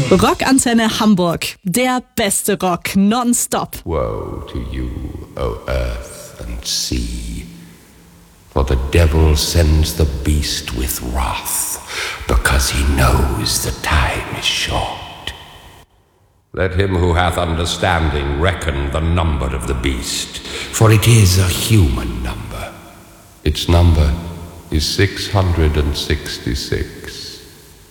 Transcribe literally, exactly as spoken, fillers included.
Rockantenne Hamburg, der beste Rock nonstop. Woe to you, O earth and sea, for the devil sends the beast with wrath, because he knows the time is short. Let him who hath understanding reckon the number of the beast, for it is a human number. Its number is six hundred sixty-six.